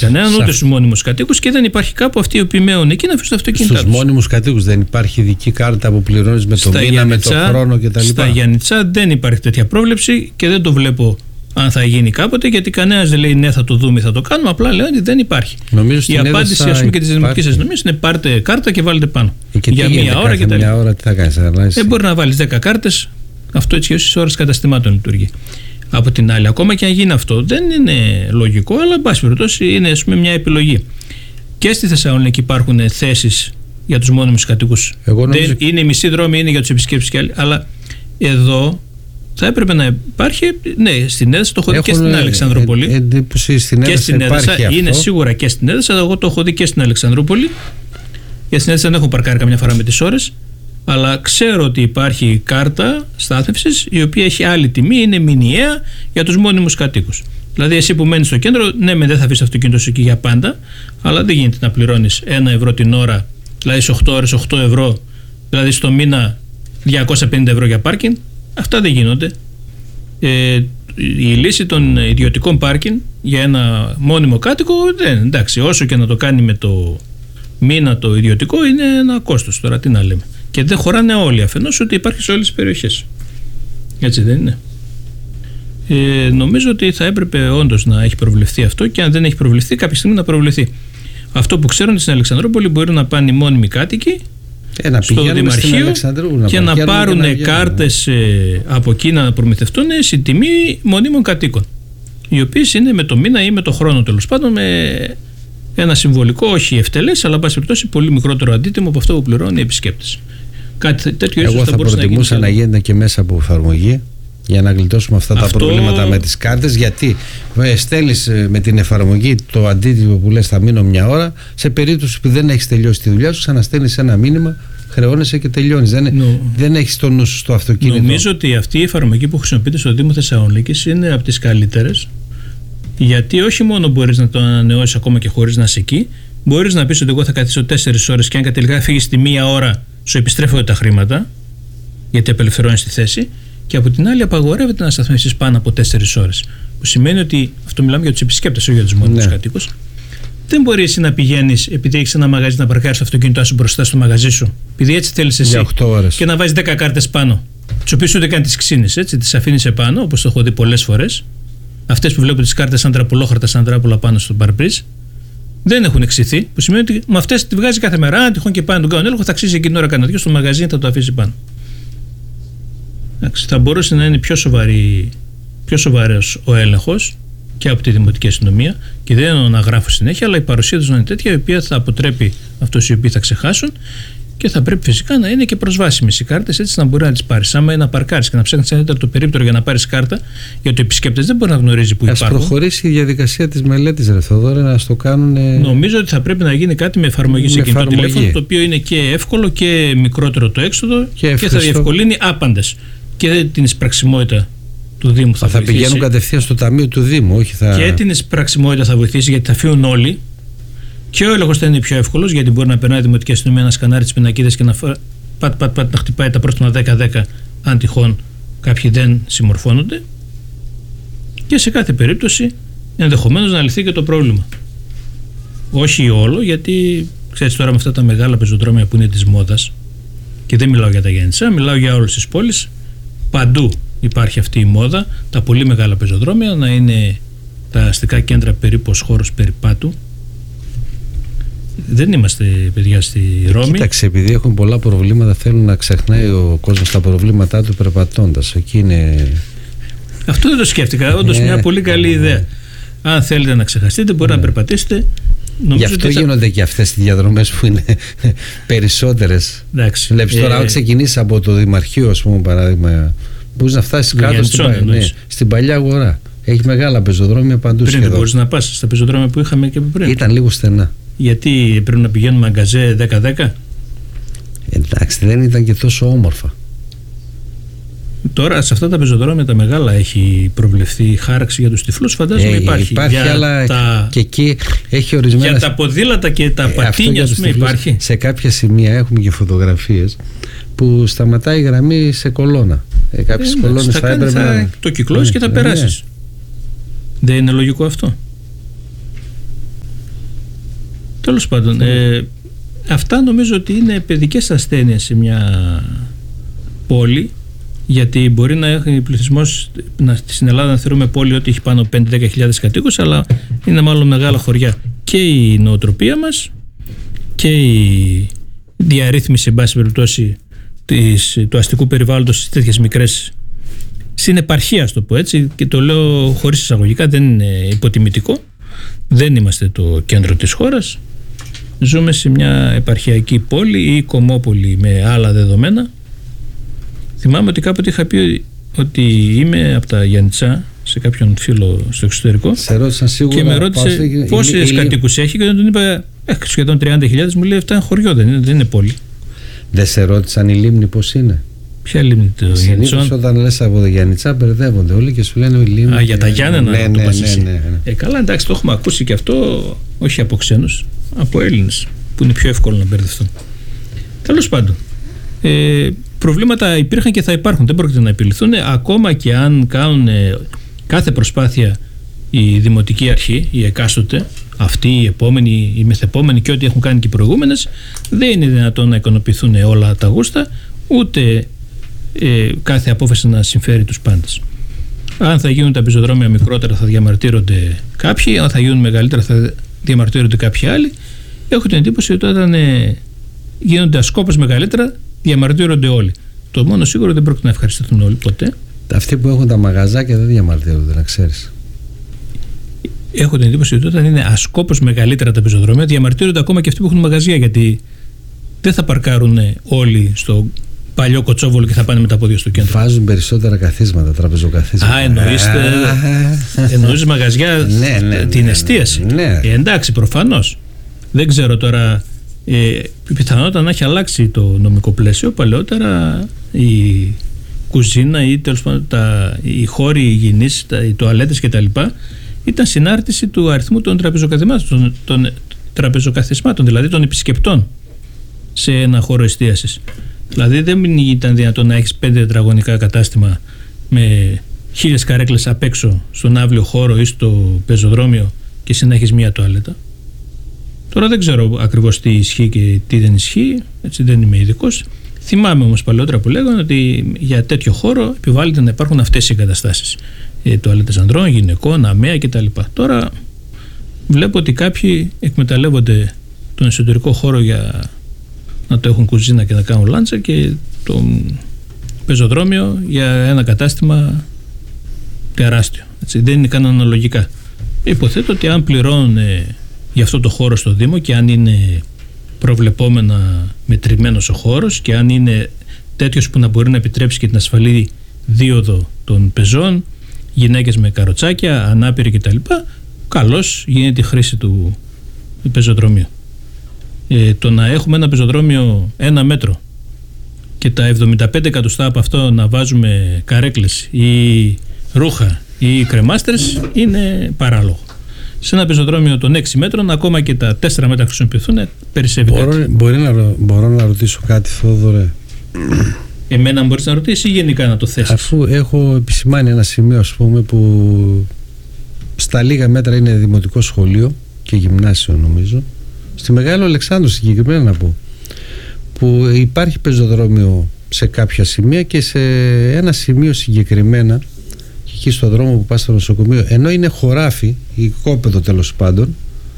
κανέναν, ούτε στους μόνιμους κατοίκους, και δεν υπάρχει κάπου αυτοί οι οποίοι μένουν εκεί να αφήσουν το αυτοκίνητό τους. Στους μόνιμους κατοίκους δεν υπάρχει ειδική κάρτα που πληρώνεις με το μήνα, με το χρόνο κτλ? Στα Γιάννητσά δεν υπάρχει τέτοια πρόβλεψη και δεν το βλέπω αν θα γίνει κάποτε, γιατί κανένας δεν λέει ναι, θα το δούμε, θα το κάνουμε. Απλά λέει ότι δεν υπάρχει. Η απάντηση, ας πούμε, και της Δημοτικής Αστυνομίας είναι πάρτε κάρτα και βάλτε πάνω. Για μία ώρα και τα λοιπά. Μία ώρα τι θα κάνεις? Δεν μπορεί να βάλεις 10 κάρτες. Αυτό έτσι και όσες ώρες καταστημάτων λειτουργεί. Από την άλλη, ακόμα και αν γίνει αυτό, δεν είναι λογικό, αλλά εν πάση περιπτώσει είναι, ας πούμε, μια επιλογή. Και στη Θεσσαλονίκη υπάρχουν θέσεις για τους μόνιμους κατοίκους. Είναι μισή δρόμοι, είναι για τους επισκέπτες και άλλοι. Αλλά εδώ θα έπρεπε να υπάρχει. Ναι, στην Έδεσα το έχω δει και στην Αλεξανδρούπολη. Και στην Έδεσα είναι σίγουρα και στην Έδεσα. Εγώ το έχω δει και στην Αλεξανδρούπολη. Και στην Έδεσα δεν έχω παρκάρει καμιά φορά με τις ώρες. Αλλά ξέρω ότι υπάρχει κάρτα στάθμευσης η οποία έχει άλλη τιμή, είναι μηνιαία για τους μόνιμους κατοίκους. Δηλαδή, εσύ που μένεις στο κέντρο, ναι, δεν θα αφήσεις το αυτοκίνητο σου εκεί για πάντα, αλλά δεν γίνεται να πληρώνεις 1 ευρώ την ώρα, δηλαδή σε 8 ώρες 8 ευρώ, δηλαδή στο μήνα 250 ευρώ για πάρκινγκ. Αυτά δεν γίνονται. Η λύση των ιδιωτικών πάρκινγκ για ένα μόνιμο κάτοικο, εντάξει, όσο και να το κάνει με το μήνα το ιδιωτικό, είναι ένα κόστος. Τώρα τι να λέμε. Και δεν χωράνε όλοι αφενός, ότι υπάρχει σε όλες τις περιοχές. Έτσι δεν είναι? Νομίζω ότι θα έπρεπε όντως να έχει προβλεφθεί αυτό, και αν δεν έχει προβλεφθεί, κάποια στιγμή να προβλεφθεί. Αυτό που ξέρουν στην Αλεξανδρούπολη, μπορεί να πάνε οι μόνιμοι κάτοικοι στο Δημαρχείο και να πάρουν κάρτες από εκεί, να προμηθευτούν σε τιμή μονίμων κατοίκων, οι οποίες είναι με το μήνα ή με το χρόνο, τέλος πάντων, με ένα συμβολικό, όχι ευτελές, αλλά εν πάση περιπτώσει πολύ μικρότερο αντίτιμο από αυτό που πληρώνουν οι επισκέπτες. Κάτι τέτοιο ίσως εγώ θα προτιμούσα να γίνεται και μέσα από εφαρμογή, για να γλιτώσουμε αυτά τα προβλήματα με τις κάρτες. Γιατί στέλνεις με την εφαρμογή το αντίτιμο που λες θα μείνω μια ώρα, σε περίπτωση που δεν έχεις τελειώσει τη δουλειά σου, ξαναστέλνεις ένα μήνυμα, χρεώνεσαι και τελειώνεις. Δεν έχεις το νου σου στο αυτοκίνητο. Νομίζω ότι αυτή η εφαρμογή που χρησιμοποιείται στο Δήμο Θεσσαλονίκης είναι από τις καλύτερες. Γιατί όχι μόνο μπορείς να το ανανεώσεις ακόμα και χωρίς να είσαι εκεί, μπορείς να πεις ότι εγώ θα καθίσω 4 ώρες και αν τελικά φύγεις τη μία ώρα, σου επιστρέφονται τα χρήματα, γιατί απελευθερώνεις τη θέση. Και από την άλλη, απαγορεύεται να σταθμίσεις πάνω από 4 ώρες. Που σημαίνει ότι, αυτό μιλάμε για τους επισκέπτες, όχι για τους μόνιμους κατοίκους. Δεν μπορεί εσύ να πηγαίνεις, επειδή έχεις ένα μαγαζί, να παρκάρεις το αυτοκίνητό σου μπροστά στο μαγαζί σου, επειδή έτσι θέλεις εσύ, για 8 ώρες, και να βάζεις 10 κάρτες πάνω, τις οποίες ούτε καν τις ξύνεις, έτσι, τις αφήνεις επάνω, όπως το έχω δει πολλές φορές. Αυτές που βλέπω τις κάρτες σαν τραπουλόχαρτα, σαν τράπουλα πάνω στο παρμπρίζ, δεν έχουν εξηθεί. Που σημαίνει ότι με αυτές τη βγάζει κάθε μέρα. Αν τυχόν και πάει να τον κάνουν έλεγχο, θα αξίζει εκείνη την ώρα κανένα δυο στο μαγαζί, θα το αφήσει πάνω. Θα μπορούσε να είναι πιο σοβαρός ο έλεγχος και από τη Δημοτική Αστυνομία, και δεν εννοώ να γράφω συνέχεια, αλλά η παρουσία τους να είναι τέτοια, η οποία θα αποτρέπει αυτούς οι οποίοι θα ξεχάσουν, και θα πρέπει φυσικά να είναι και προσβάσιμες οι κάρτες, έτσι να μπορεί να τις πάρεις. Άμα είναι να παρκάρεις και να ψάχνεις ένα τέταρτο περίπτερο για να πάρεις κάρτα, γιατί ο επισκέπτης δεν μπορεί να γνωρίζει που υπάρχουν. Ας προχωρήσει η διαδικασία της μελέτης, ρε Θοδόρε, να το κάνουν. Νομίζω ότι θα πρέπει να γίνει κάτι με εφαρμογή σε κινητό τηλέφωνο, το οποίο είναι και εύκολο και μικρότερο το έξοδο και θα διευκολύνει άπαντες. Και την εισπραξιμότητα του Δήμου θα βοηθήσει. Πηγαίνουν κατευθείαν στο ταμείο του Δήμου, όχι θα. Και την εισπραξιμότητα θα βοηθήσει, γιατί θα φύγουν όλοι. Και ο έλεγχος θα είναι πιο εύκολος, γιατί μπορεί να περνάει η Δημοτική Αστυνομία να σκανάρει τις πινακίδες και να να χτυπάει τα πρόστιμα 10-10, αν τυχόν κάποιοι δεν συμμορφώνονται. Και σε κάθε περίπτωση ενδεχομένως να λυθεί και το πρόβλημα. Όχι όλο, γιατί ξέρεις τώρα με αυτά τα μεγάλα πεζοδρόμια που είναι της μόδας, και δεν μιλάω για τα Γιάννητσά, μιλάω για όλες τις πόλεις. Παντού υπάρχει αυτή η μόδα, τα πολύ μεγάλα πεζοδρόμια να είναι τα αστικά κέντρα περίπου ως χώρος περιπάτου. Δεν είμαστε, παιδιά, στη Ρώμη. Κοίταξε, επειδή έχουν πολλά προβλήματα, θέλουν να ξεχνάει ο κόσμος τα προβλήματά του περπατώντας. Εκεί είναι. Αυτό δεν το σκέφτηκα. Όντως μια πολύ καλή ιδέα. Αν θέλετε να ξεχαστείτε, μπορεί να περπατήσετε. Γι' αυτό γίνονται και αυτές οι διαδρομές που είναι περισσότερες. Βλέπεις τώρα, αν ξεκινήσεις από το Δημαρχείο, ας πούμε, παράδειγμα, μπορείς να φτάσεις κάτω στην παλιά αγορά. Έχει μεγάλα πεζοδρόμια παντού σχεδόν. Δεν μπορείς να πας στα πεζοδρόμια που είχαμε και πριν. Ήταν λίγο στενά. Γιατί πρέπει να πηγαίνουμε μαγκαζέ 10-10. Εντάξει, δεν ήταν και τόσο όμορφα. Τώρα σε αυτά τα πεζοδρόμια τα μεγάλα έχει προβλεφθεί χάραξη για τους τυφλούς, φαντάζομαι υπάρχει για αλλά και εκεί έχει ορισμένα. Για τα ποδήλατα και τα πατίνια, ας πούμε, υπάρχει. Σε κάποια σημεία έχουμε και φωτογραφίες που σταματάει η γραμμή σε κολόνα. Κάποιες κολόνες θα έπρεπε να. Το κυκλώσεις και θα περάσεις. Δεν είναι λογικό αυτό? Τέλος πάντων, αυτά νομίζω ότι είναι παιδικές ασθένειες σε μια πόλη, γιατί μπορεί να έχει πληθυσμός, στην Ελλάδα να θεωρούμε πόλη ότι έχει πάνω από 5-10 κατοίκους, αλλά είναι μάλλον μεγάλα χωριά. Και η νοοτροπία μας και η διαρρύθμιση, εν πάση περιπτώσει, του αστικού περιβάλλοντος στις τέτοιες μικρές, στην επαρχία, το πω έτσι, και το λέω χωρίς εισαγωγικά, δεν είναι υποτιμητικό, δεν είμαστε το κέντρο της χώρας, ζούμε σε μια επαρχιακή πόλη ή κομμόπολη με άλλα δεδομένα. Θυμάμαι ότι κάποτε είχα πει ότι είμαι από τα Γιαννιτσά σε κάποιον φίλο στο εξωτερικό και με ρώτησε πόσες κατοίκους έχει και τον είπα σχεδόν 30.000, μου λέει αυτά είναι χωριό, δεν είναι πόλη. Δεν σε ρώτησαν η λίμνη πώς είναι? Ποια λίμνη το Γιαννιτσών? Συνήθως όταν λες από το Γιαννιτσά μπερδεύονται όλοι και σου λένε η λίμνη. Για τα Γιάννενα ναι. Καλά, εντάξει, το έχουμε ακούσει και αυτό, όχι από ξένους, από Έλληνες που είναι πιο εύκολο να μπερδευτούν. Τέλος πάντων, προβλήματα υπήρχαν και θα υπάρχουν, δεν πρόκειται να επιληθούν, ακόμα και αν κάνουν κάθε προσπάθεια η δημοτική αρχή, η εκάστοτε, αυτή, η επόμενη, η μεθεπόμενη και ό,τι έχουν κάνει και οι προηγούμενες. Δεν είναι δυνατόν να ικανοποιηθούν όλα τα γούστα, ούτε κάθε απόφαση να συμφέρει τους πάντες. Αν θα γίνουν τα πεζοδρόμια μικρότερα θα διαμαρτύρονται κάποιοι, αν θα γίνουν μεγαλύτερα θα διαμαρτύρονται κάποιοι άλλοι. Έχω την εντύπωση ότι όταν γίνονται ασκόπως μεγαλύτερα διαμαρτύρονται όλοι. Το μόνο σίγουρο δεν πρόκειται να ευχαριστηθούν όλοι ποτέ. Αυτοί που έχουν τα μαγαζάκια δεν διαμαρτύρονται, να ξέρεις. Έχω την εντύπωση ότι όταν είναι ασκόπως μεγαλύτερα τα πεζοδρόμια διαμαρτύρονται ακόμα και αυτοί που έχουν μαγαζιά, γιατί δεν θα παρκάρουν όλοι στο παλιό Κοτσόβολο και θα πάνε με τα πόδια στο κέντρο. Βάζουν περισσότερα καθίσματα, τραπεζοκαθίσματα. Εννοείς μαγαζιά, την εστίαση. Ναι. Εντάξει, προφανώς. Δεν ξέρω τώρα, πιθανότατα να έχει αλλάξει το νομικό πλαίσιο. Παλαιότερα η κουζίνα ή τέλος πάντων οι χώροι υγιεινής, οι τουαλέτες κτλ. Ήταν συνάρτηση του αριθμού των τραπεζοκαθισμάτων, δηλαδή των επισκεπτών σε ένα χώρο εστίασης. Δηλαδή δεν ήταν δυνατόν να έχεις 5 τετραγωνικά κατάστημα με 1000 καρέκλες απ' έξω στον αύλιο χώρο ή στο πεζοδρόμιο και εσύ να έχεις μία τουαλέτα. Τώρα δεν ξέρω ακριβώς τι ισχύει και τι δεν ισχύει, έτσι δεν είμαι ειδικός. Θυμάμαι όμως παλαιότερα που λέγανε ότι για τέτοιο χώρο επιβάλλεται να υπάρχουν αυτές οι εγκαταστάσεις. Τουαλέτες ανδρών, γυναικών, αμαία κτλ. Τώρα βλέπω ότι κάποιοι εκμεταλλεύονται τον εσωτερικό χώρο για να το έχουν κουζίνα και να κάνουν λάντσα και το πεζοδρόμιο για ένα κατάστημα τεράστιο. Έτσι, δεν είναι καν αναλογικά. Υποθέτω ότι αν πληρώνουν για αυτό το χώρο στο Δήμο και αν είναι προβλεπόμενα μετρημένος ο χώρος και αν είναι τέτοιος που να μπορεί να επιτρέψει και την ασφαλή δίωδο των πεζών, γυναίκες με καροτσάκια, ανάπηροι κτλ., καλώς γίνεται η χρήση του πεζοδρομίου. Το να έχουμε ένα πεζοδρόμιο 1 μέτρο και τα 75 εκατοστά από αυτό να βάζουμε καρέκλες ή ρούχα ή κρεμάστερες είναι παράλογο. Σε ένα πεζοδρόμιο των 6 μέτρων, ακόμα και τα 4 μέτρα χρησιμοποιηθούν, περισσεύει κάτι. Μπορώ να ρωτήσω κάτι, Θόδωρε? Εμένα μπορείς να ρωτήσεις ή γενικά να το θέσεις? Αφού έχω επισημάνει ένα σημείο, ας πούμε, που στα λίγα μέτρα είναι δημοτικό σχολείο και γυμνάσιο, νομίζω. Στη Μεγάλο Αλεξάνδρου συγκεκριμένα να πω, που υπάρχει πεζοδρόμιο σε κάποια σημεία και σε ένα σημείο συγκεκριμένα και εκεί στο δρόμο που πας στο νοσοκομείο, ενώ είναι χωράφι ή οικόπεδο τέλος πάντων,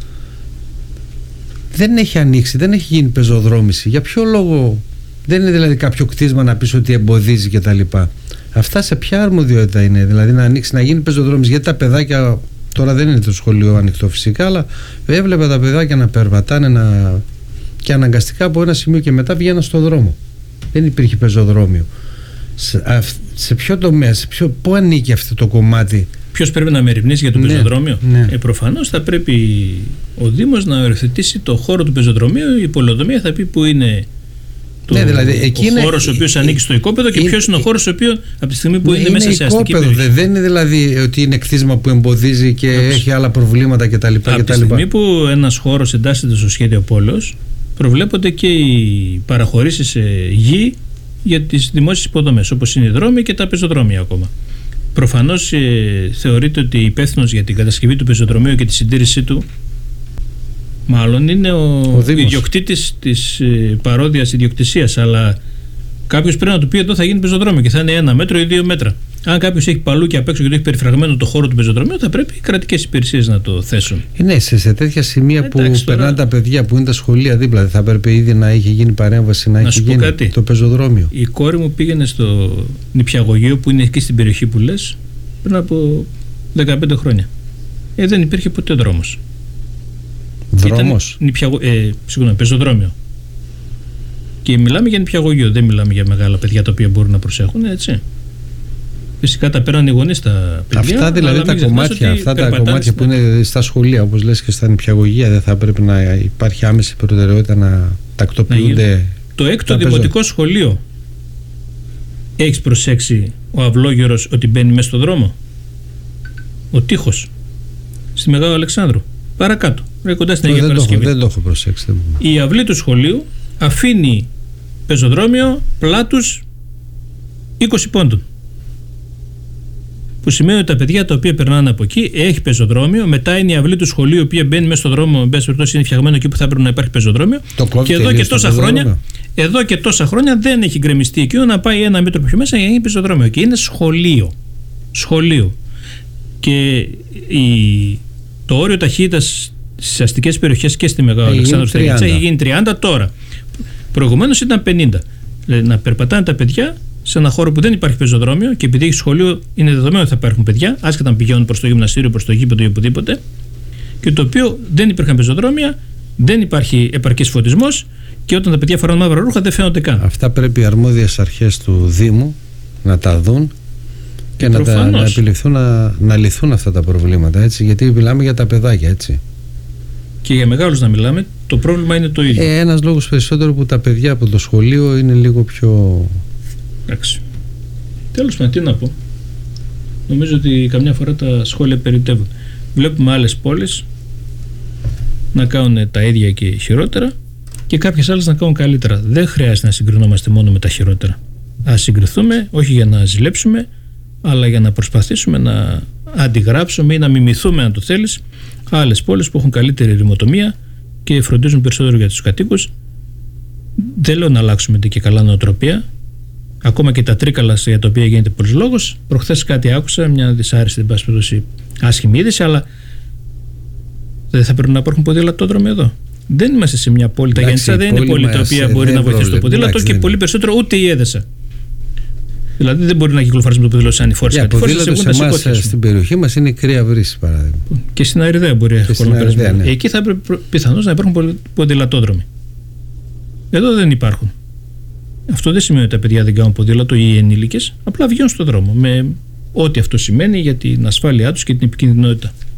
δεν έχει ανοίξει, δεν έχει γίνει πεζοδρόμηση. Για ποιο λόγο? Δεν είναι δηλαδή κάποιο κτίσμα να πεις ότι εμποδίζει κτλ. Αυτά σε ποια αρμοδιότητα είναι? Δηλαδή να ανοίξει, να γίνει πεζοδρόμηση? Γιατί τα παιδάκια, τώρα δεν είναι το σχολείο ανοιχτό φυσικά, αλλά έβλεπα τα παιδάκια να περπατάνε και αναγκαστικά από ένα σημείο και μετά βγαίναν στο δρόμο. Δεν υπήρχε πεζοδρόμιο. Σε ποιο τομέα, πού ανήκει αυτό το κομμάτι? Ποιος πρέπει να μεριμνήσει για το πεζοδρόμιο? Ναι. Προφανώς θα πρέπει ο Δήμος να οριοθετήσει το χώρο του πεζοδρομίου. Η πολεοδομία θα πει που είναι δηλαδή, ο χώρος ο οποίος ανήκει στο οικόπεδο και ποιος είναι ο χώρος ο οποίος από τη στιγμή που είναι μέσα σε αστική περιοχή. Δεν είναι δηλαδή ότι είναι κτίσμα που εμποδίζει και έχει άλλα προβλήματα κτλ. Από τη στιγμή που ένας χώρος εντάσσεται στο σχέδιο πόλεως, προβλέπονται και οι παραχωρήσεις σε γη για τις δημόσιες υποδομές, όπως είναι οι δρόμοι και τα πεζοδρόμια ακόμα. Προφανώς θεωρείται ότι υπεύθυνος για την κατασκευή του πεζοδρομίου και τη συντήρησή του Μάλλον είναι ο ιδιοκτήτης της παρόδιας ιδιοκτησίας, αλλά κάποιος πρέπει να του πει εδώ θα γίνει πεζοδρόμιο και θα είναι 1 μέτρο ή 2 μέτρα. Αν κάποιος έχει παλούκι απ' έξω και το έχει περιφραγμένο το χώρο του πεζοδρομίου, θα πρέπει οι κρατικές υπηρεσίες να το θέσουν. Ναι, σε τέτοια σημεία που περνάνε τα παιδιά, που είναι τα σχολεία δίπλα, θα πρέπει ήδη να έχει γίνει παρέμβαση, να έχει γίνει το πεζοδρόμιο. Η κόρη μου πήγαινε στο νηπιαγωγείο που είναι εκεί στην περιοχή που λες πριν από 15 χρόνια. Δεν υπήρχε ποτέ δρόμος. Δρόμος? Πεζοδρόμιο. Και μιλάμε για νηπιαγωγείο, δεν μιλάμε για μεγάλα παιδιά τα οποία μπορούν να προσέχουν, έτσι. Φυσικά τα παίρνουν οι γονείς τα παιδιά. Αυτά δηλαδή τα κομμάτια που είναι στα σχολεία, όπως λες, και στα νηπιαγωγεία, δεν θα πρέπει να υπάρχει άμεση προτεραιότητα να τακτοποιούνται? Το 6ο δημοτικό σχολείο, έχεις προσέξει ο αυλόγερος ότι μπαίνει μέσα στο δρόμο? Ο τείχος στη Μεγάλου Αλεξάνδρου, παρακάτω, κοντά στην Αγία Παρασκευή. Δεν το έχω προσέξει. Η αυλή του σχολείου αφήνει πεζοδρόμιο πλάτους 20 πόντων. Που σημαίνει ότι τα παιδιά τα οποία περνάνε από εκεί έχει πεζοδρόμιο, μετά είναι η αυλή του σχολείου, η οποία μπαίνει μέσα στο δρόμο, εν πάση περιπτώσει είναι φτιαγμένο εκεί που θα πρέπει να υπάρχει πεζοδρόμιο. Και εδώ και τόσα χρόνια δεν έχει γκρεμιστεί εκείνο να πάει 1 μέτρο πιο μέσα για να γίνει πεζοδρόμιο. Και είναι σχολείο. Και το όριο ταχύτητας στις αστικές περιοχές και στη Μεγάλου Αλεξάνδρου έχει γίνει 30 τώρα. Προηγουμένως ήταν 50. Δηλαδή να περπατάνε τα παιδιά σε ένα χώρο που δεν υπάρχει πεζοδρόμιο, και επειδή έχει σχολείο, είναι δεδομένο ότι θα υπάρχουν παιδιά, άσχετα αν πηγαίνουν προς το γυμναστήριο, προς το γήπεδο ή οπουδήποτε, και το οποίο δεν υπήρχαν πεζοδρόμια, δεν υπάρχει επαρκής φωτισμός, και όταν τα παιδιά φοράνε μαύρα ρούχα δεν φαίνονται καν. Αυτά πρέπει οι αρμόδιες αρχές του Δήμου να τα δουν και να επιληφθούν, να λυθούν αυτά τα προβλήματα, έτσι, γιατί μιλάμε για τα παιδάκια, έτσι. Και για μεγάλους να μιλάμε, το πρόβλημα είναι το ίδιο. Ένας λόγος περισσότερο που τα παιδιά από το σχολείο είναι λίγο πιο... Εντάξει. Τέλος πάντων, τι να πω. Νομίζω ότι καμιά φορά τα σχόλια περιττεύουν. Βλέπουμε άλλες πόλεις να κάνουν τα ίδια και χειρότερα, και κάποιες άλλες να κάνουν καλύτερα. Δεν χρειάζεται να συγκρινόμαστε μόνο με τα χειρότερα. Ας συγκριθούμε, όχι για να ζηλέψουμε, αλλά για να προσπαθήσουμε να αντιγράψουμε ή να μιμηθούμε, αν το θέλεις, άλλες πόλεις που έχουν καλύτερη ρημοτομία και φροντίζουν περισσότερο για τους κατοίκους. Δεν λέω να αλλάξουμε και καλά νοοτροπία. Ακόμα και τα τρίκαλα για τα οποία γίνεται πολλής λόγος. Προχθές κάτι άκουσα, μια δυσάρεστη, εν πάση περιπτώσει, άσχημη είδηση, αλλά δεν θα πρέπει να υπάρχουν ποδηλατόδρομοι εδώ? Δεν είμαστε σε μια πόλη. Τα Γιάννητσά δεν είναι πόλη τα οποία μπορεί να βοηθήσει το ποδήλατο, και πολύ περισσότερο ούτε η Έδεσα. Δηλαδή δεν μπορεί να κυκλοφορήσει με το ποδήλατο σαν η Φόρσα. Το ποδήλατο σε εμάς στην περιοχή μας είναι η Κρύα Βρύση, παράδειγμα. Και στην Αηριδαία μπορεί εύκολα να περάσει. Ναι. Εκεί θα έπρεπε πιθανώς να υπάρχουν ποδηλατόδρομοι. Εδώ δεν υπάρχουν. Αυτό δεν σημαίνει ότι τα παιδιά δεν κάνουν ποδήλατο ή οι ενήλικες, απλά βγαίνουν στον δρόμο με ό,τι αυτό σημαίνει για την ασφάλειά τους και την επικινδυνότητα.